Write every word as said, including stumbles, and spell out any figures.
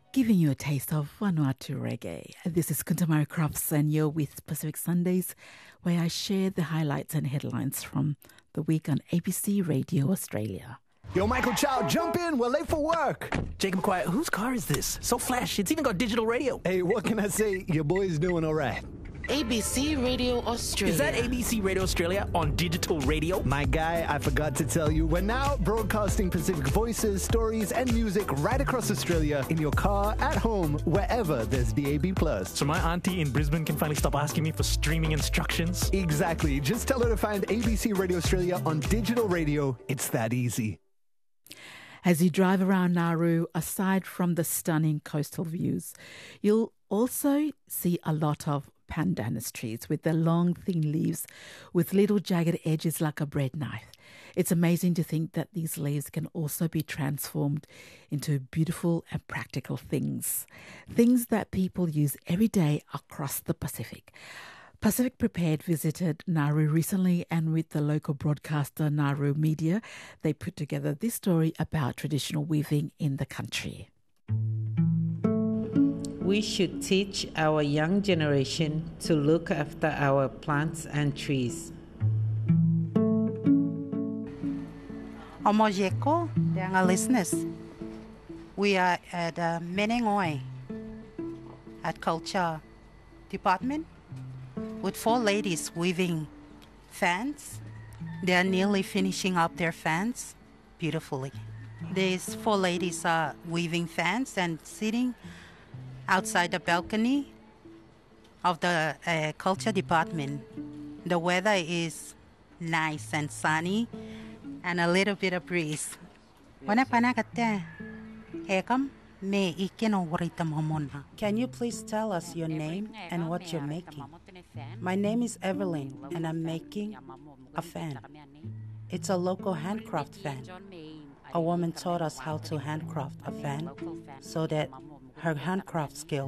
Giving you a taste of Vanuatu reggae. This is Kuntamari Crofts and you're with Pacific Sundays, where I share the highlights and headlines from the week on A B C Radio Australia. Yo, Michael Chow, jump in. We're late for work. Jacob Quiet, whose car is this? So flashy. It's even got digital radio. Hey, what can I say? Your boy's doing all right. A B C Radio Australia. Is that A B C Radio Australia on digital radio? My guy, I forgot to tell you, we're now broadcasting Pacific voices, stories, and music right across Australia in your car, at home, wherever there's D A B plus. So my auntie in Brisbane can finally stop asking me for streaming instructions? Exactly. Just tell her to find A B C Radio Australia on digital radio. It's that easy. As you drive around Nauru, aside from the stunning coastal views, you'll also see a lot of pandanus trees with their long, thin leaves with little jagged edges like a bread knife. It's amazing to think that these leaves can also be transformed into beautiful and practical things, things that people use every day across the Pacific. Pacific Prepared visited Nauru recently, and with the local broadcaster Nauru Media, they put together this story about traditional weaving in the country. We should teach our young generation to look after our plants and trees. Omojeko, dear listeners. We are at uh, Menengoe at Culture Department with four ladies weaving fans. They are nearly finishing up their fans beautifully. These four ladies are weaving fans and sitting outside the balcony of the uh, Culture Department. The weather is nice and sunny and a little bit of breeze. Can you please tell us your name and what you're making? My name is Evelyn and I'm making a fan. It's a local handcraft fan. A woman taught us how to handcraft a fan so that her handcraft skill